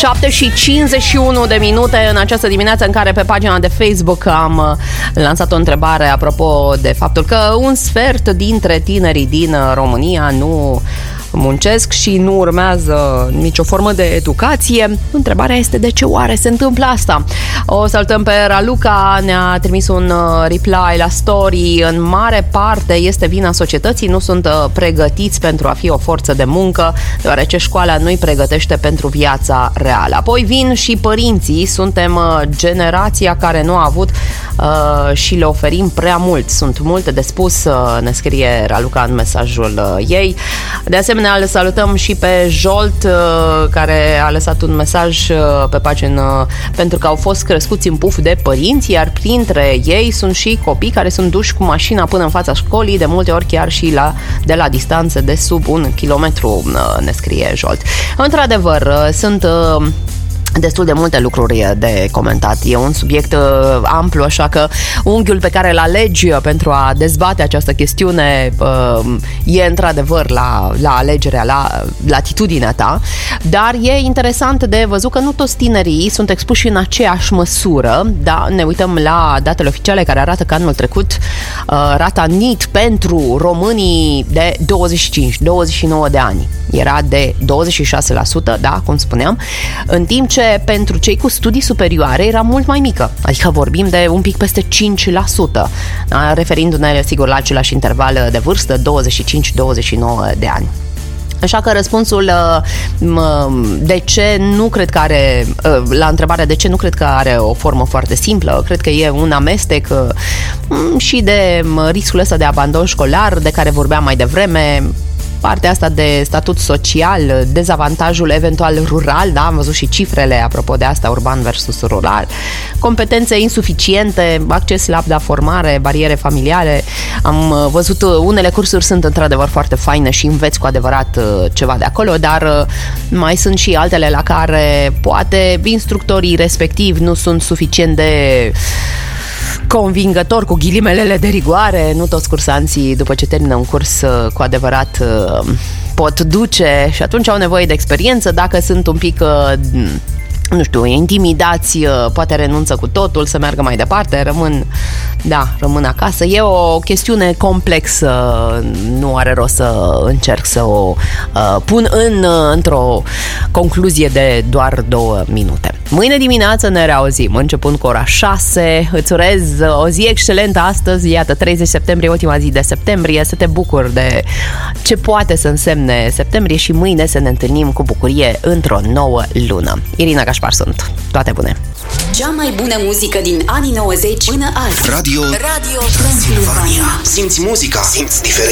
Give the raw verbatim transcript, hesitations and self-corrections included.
șapte și cincizeci și unu de minute în această dimineață în care pe pagina de Facebook am lansat o întrebare apropo de faptul că un sfert dintre tinerii din România nu muncesc și nu urmează nicio formă de educație. Întrebarea este de ce oare se întâmplă asta? O salutăm pe Raluca, ne-a trimis un reply la story. În mare parte este vina societății, nu sunt pregătiți pentru a fi o forță de muncă, deoarece școala nu îi pregătește pentru viața reală. Apoi vin și părinții, suntem generația care nu a avut uh, și le oferim prea mult. Sunt multe de spus, uh, ne scrie Raluca în mesajul uh, ei. De asemenea, îl salutăm și pe Jolt, care a lăsat un mesaj pe pagină pentru că au fost crescuți în puf de părinți, iar printre ei sunt și copii care sunt duși cu mașina până în fața școlii, de multe ori chiar și la, de la distanțe de sub un kilometru, ne scrie Jolt. Într-adevăr, sunt destul de multe lucruri de comentat. E un subiect uh, amplu, așa că unghiul pe care îl alegi pentru a dezbate această chestiune uh, e într-adevăr la, la alegerea, la latitudinea ta, dar e interesant de văzut că nu toți tinerii sunt expuși în aceeași măsură. Da, ne uităm la datele oficiale care arată că anul trecut uh, rata N I T pentru românii de douăzeci și cinci douăzeci și nouă de ani era de douăzeci și șase la sută, da, cum spuneam, în timp ce pentru cei cu studii superioare era mult mai mică, adică vorbim de un pic peste cinci la sută, da? Referindu-ne sigur la același interval de vârstă, douăzeci și cinci douăzeci și nouă de ani. Așa că răspunsul de ce nu cred că are, la întrebarea de ce nu cred că are o formă foarte simplă, cred că e un amestec și de riscul ăsta de abandon școlar de care vorbeam mai devreme, partea asta de statut social, dezavantajul eventual rural, da, am văzut și cifrele apropo de asta, urban versus rural, competențe insuficiente, acces slab la formare, bariere familiale. Am văzut unele cursuri sunt într-adevăr foarte faine și înveți cu adevărat ceva de acolo, dar mai sunt și altele la care poate instructorii respectivi nu sunt suficient de convingător, cu ghilimelele de rigoare. Nu toți cursanții, după ce termină un curs, cu adevărat pot duce și atunci au nevoie de experiență. Dacă sunt un pic, nu știu, intimidați, poate renunță cu totul să meargă mai departe, rămân, da, rămân acasă. E o chestiune complexă, nu are rost să încerc să o uh, pun în, într-o concluzie de doar două minute. Mâine dimineață ne reauzim, începând cu ora șase. Îți urez o zi excelentă astăzi, iată, treizeci septembrie, ultima zi de septembrie, să te bucuri de ce poate să însemne septembrie și mâine să ne întâlnim cu bucurie într-o nouă lună. Irina Gașpar sunt. Toate bune! Cea mai bună muzică din anii nouăzeci până azi. Radio, Radio Transilvania. Simți muzica, simți diferența.